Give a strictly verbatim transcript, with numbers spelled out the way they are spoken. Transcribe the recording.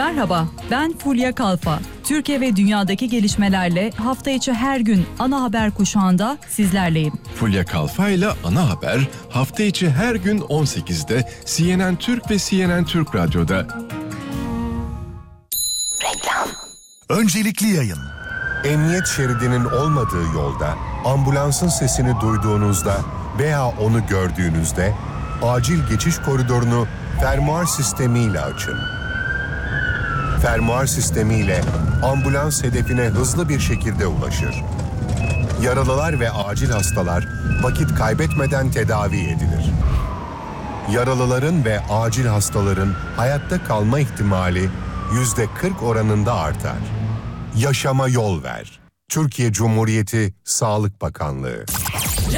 Merhaba, ben Fulya Kalfa. Türkiye ve dünyadaki gelişmelerle hafta içi her gün ana haber kuşağında sizlerleyim. Fulya Kalfa ile Ana Haber hafta içi her gün on sekizde C N N Türk ve C N N Türk Radyo'da. Reklam. Öncelikli yayın. Emniyet şeridinin olmadığı yolda ambulansın sesini duyduğunuzda veya onu gördüğünüzde acil geçiş koridorunu fermuar sistemiyle açın. Fermuar sistemiyle ambulans hedefine hızlı bir şekilde ulaşır. Yaralılar ve acil hastalar vakit kaybetmeden tedavi edilir. Yaralıların ve acil hastaların hayatta kalma ihtimali yüzde kırk oranında artar. Yaşama yol ver. Türkiye Cumhuriyeti Sağlık Bakanlığı.